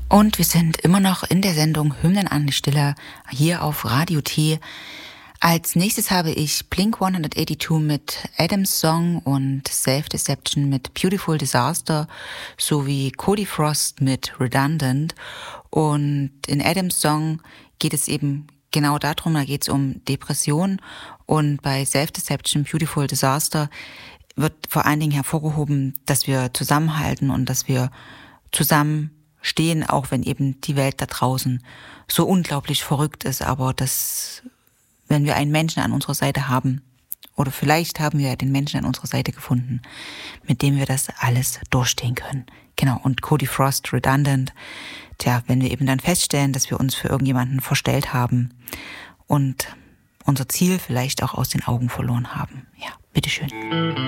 Und wir sind immer noch in der Sendung Hymnen an die Stille hier auf Radio T. Als nächstes habe ich Blink-182 mit Adam's Song und Self-Deception mit Beautiful Disaster sowie Cody Frost mit Redundant. Und in Adam's Song geht es eben genau darum, da geht es um Depression, und bei Self-Deception, Beautiful Disaster wird vor allen Dingen hervorgehoben, dass wir zusammenhalten und dass wir zusammen stehen, auch wenn eben die Welt da draußen so unglaublich verrückt ist, aber dass, wenn wir einen Menschen an unserer Seite haben, oder vielleicht haben wir ja den Menschen an unserer Seite gefunden, mit dem wir das alles durchstehen können. Genau, und Cody Frost, Redundant, wenn wir eben dann feststellen, dass wir uns für irgendjemanden verstellt haben und unser Ziel vielleicht auch aus den Augen verloren haben. Ja, bitteschön.